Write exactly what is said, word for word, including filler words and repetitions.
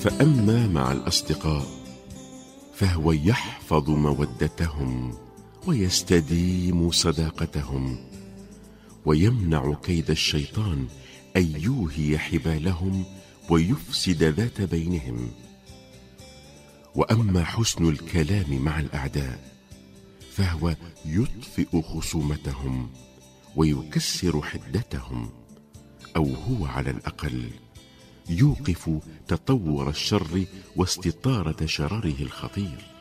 فأما مع الأصدقاء فهو يحفظ مودتهم ويستديم صداقتهم، ويمنع كيد الشيطان أن يوهي حبالهم ويفسد ذات بينهم. وأما حسن الكلام مع الأعداء فهو يطفئ خصومتهم ويكسر حدتهم، أو هو على الأقل يوقف تطور الشر واستطارة شرره الخطير.